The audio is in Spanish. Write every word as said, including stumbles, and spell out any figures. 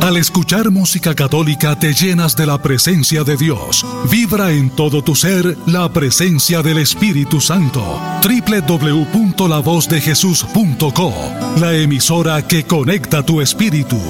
Al escuchar música católica te llenas de la presencia de Dios. Vibra en todo tu ser la presencia del Espíritu Santo. doble u doble u doble u punto la voz de jesús punto co, la emisora que conecta tu espíritu.